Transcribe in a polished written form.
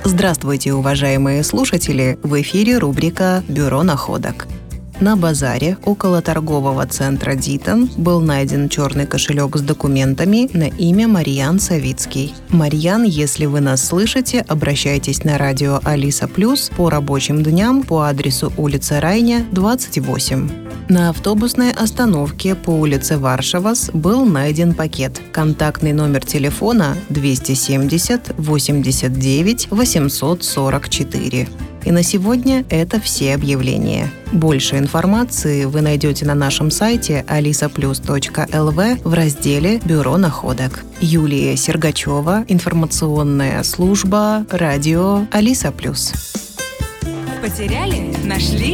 Здравствуйте, уважаемые слушатели! В эфире рубрика «Бюро находок». На базаре около торгового центра «Дитон» был найден черный кошелек с документами на имя Марьян Савицкий. Марьян, если вы нас слышите, обращайтесь на радио Алиса Плюс по рабочим дням по адресу улица Райня, 28. На автобусной остановке по улице Варшавас был найден пакет. Контактный номер телефона 270 89 844. И на сегодня это все объявления. Больше информации вы найдете на нашем сайте alisaplus.lv в разделе «Бюро находок». Юлия Сергачева, информационная служба, радио Алиса Плюс. Потеряли? Нашли?